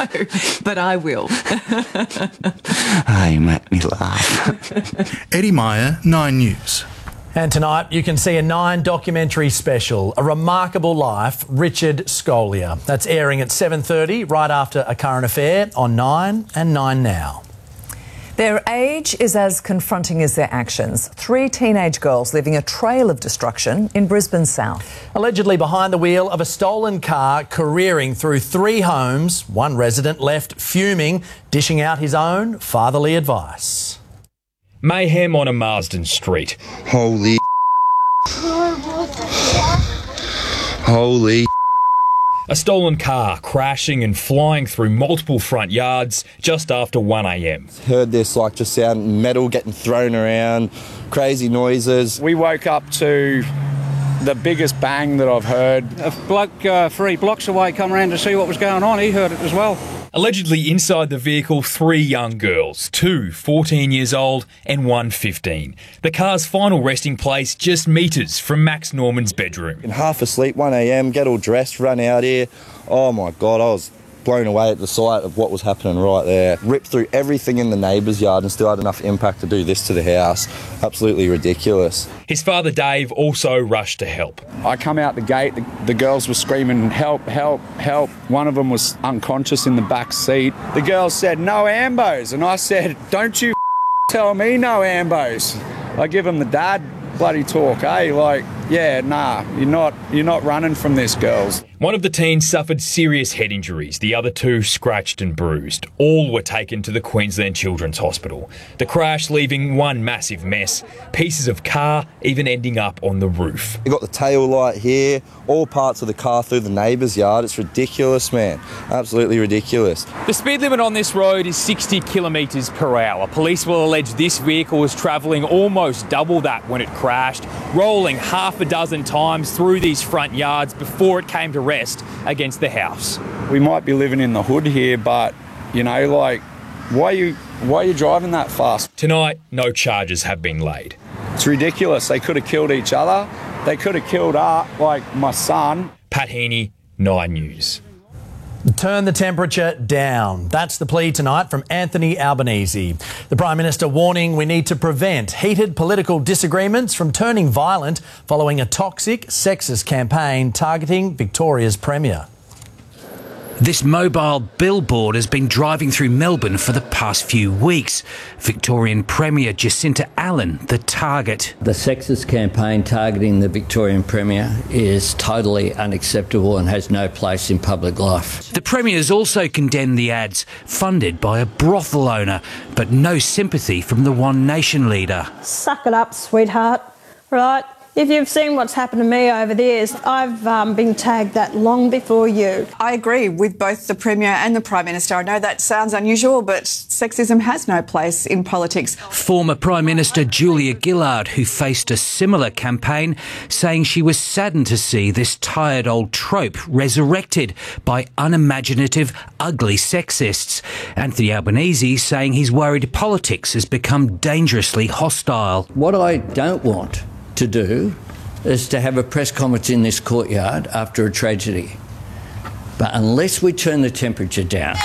know, but I will. Oh, you make me laugh. Eddie Meyer, 9 News. And tonight you can see a 9 documentary special, A Remarkable Life, Richard Scolia. That's airing at 7:30 right after A Current Affair on 9 and 9 Now. Their age is as confronting as their actions. 3 teenage girls leaving a trail of destruction in Brisbane South. Allegedly behind the wheel of a stolen car careering through 3 homes, one resident left fuming, dishing out his own fatherly advice. Mayhem on a Marsden Street. Holy A stolen car crashing and flying through multiple front yards just after 1 a.m. Heard this just sound, metal getting thrown around, crazy noises. We woke up to the biggest bang that I've heard. A bloke 3 blocks away come around to see what was going on. He heard it as well. Allegedly inside the vehicle, 3 young girls, 2 14 years old and 1 15. The car's final resting place just metres from Max Norman's bedroom. Half asleep, 1 a.m, get all dressed, run out here. Oh my God, I was blown away at the sight of what was happening right there. Ripped through everything in the neighbour's yard and still had enough impact to do this to the house. Absolutely ridiculous. His father Dave also rushed to help. I come out the gate, the girls were screaming, help, help, help. One of them was unconscious in the back seat. The girls said, no ambos. And I said, don't you tell me no ambos. I give them the dad bloody talk, yeah, nah, you're not running from this, girls. One of the teens suffered serious head injuries, the other 2 scratched and bruised. All were taken to the Queensland Children's Hospital. The crash leaving one massive mess, pieces of car even ending up on the roof. You got the tail light here, all parts of the car through the neighbour's yard. It's ridiculous, man. Absolutely ridiculous. The speed limit on this road is 60 kilometres per hour. Police will allege this vehicle was travelling almost double that when it crashed, rolling half a dozen times through these front yards before it came to rest against the house. We might be living in the hood here, but, why are you driving that fast? Tonight, no charges have been laid. It's ridiculous. They could have killed each other. They could have killed my son. Pat Heaney, 9 News. Turn the temperature down. That's the plea tonight from Anthony Albanese. The Prime Minister warning we need to prevent heated political disagreements from turning violent following a toxic, sexist campaign targeting Victoria's Premier. This mobile billboard has been driving through Melbourne for the past few weeks. Victorian Premier Jacinta Allen, the target. The sexist campaign targeting the Victorian Premier is totally unacceptable and has no place in public life. The Premier's also condemned the ads, funded by a brothel owner, but no sympathy from the One Nation leader. Suck it up, sweetheart, right? If you've seen what's happened to me over the years, I've been tagged that long before you. I agree with both the Premier and the Prime Minister. I know that sounds unusual, but sexism has no place in politics. Former Prime Minister Julia Gillard, who faced a similar campaign, saying she was saddened to see this tired old trope resurrected by unimaginative, ugly sexists. Anthony Albanese saying he's worried politics has become dangerously hostile. What I don't want to do is to have a press conference in this courtyard after a tragedy. But unless we turn the temperature down...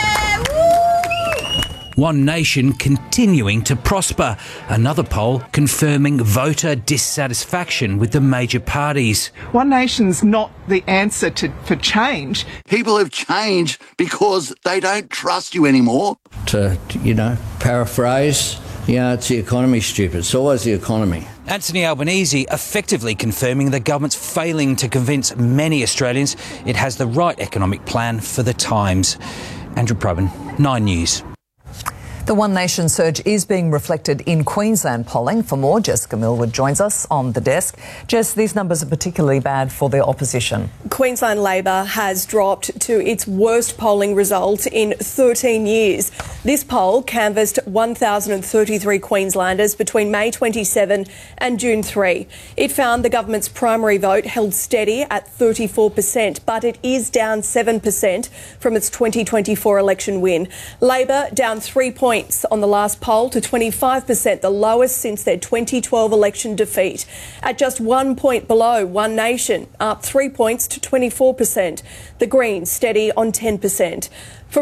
One Nation continuing to prosper. Another poll confirming voter dissatisfaction with the major parties. One Nation's not the answer for change. People have changed because they don't trust you anymore. To, paraphrase, it's the economy, stupid. It's always the economy. Anthony Albanese effectively confirming the government's failing to convince many Australians it has the right economic plan for the times. Andrew Probyn, 9 News. The One Nation surge is being reflected in Queensland polling. For more, Jessica Millwood joins us on the desk. Jess, these numbers are particularly bad for the opposition. Queensland Labor has dropped to its worst polling result in 13 years. This poll canvassed 1,033 Queenslanders between May 27 and June 3. It found the government's primary vote held steady at 34%, but it is down 7% from its 2024 election win. Labor down 3 points on the last poll to 25%, the lowest since their 2012 election defeat. At just 1 point below One Nation, up 3 points to 24%. The Greens steady on 10%.